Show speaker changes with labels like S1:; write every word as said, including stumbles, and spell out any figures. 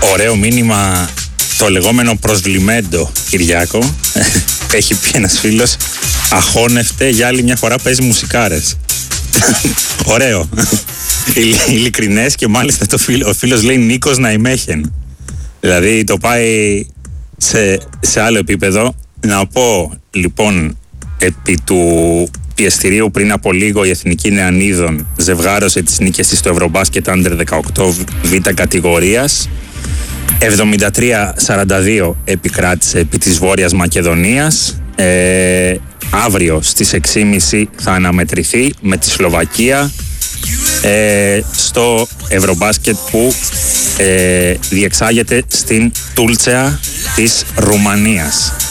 S1: Ωραίο μήνυμα το λεγόμενο προσβλημέντο, Κυριάκο. Έχει πει ένας φίλος, αχώνευτε για άλλη μια φορά παίζει μουσικάρες. Ωραίο. Ειλικρινές και μάλιστα το φίλο, ο φίλος λέει Νίκος να ημέχεν. Δηλαδή το πάει σε, σε άλλο επίπεδο. Να πω λοιπόν, επί του πιεστηρίου πριν από λίγο η Εθνική Νεανίδων ζευγάρωσε τις νίκες της στο Ευρωμπάσκετ Under δεκαοκτώ β κατηγορίας. εβδομήντα τρία σαράντα δύο επικράτησε επί της Βόρειας Μακεδονίας. Ε, αύριο στις έξι και μισή θα αναμετρηθεί με τη Σλοβακία ε, στο Ευρωμπάσκετ που ε, διεξάγεται στην Τούλτσεα της Ρουμανίας.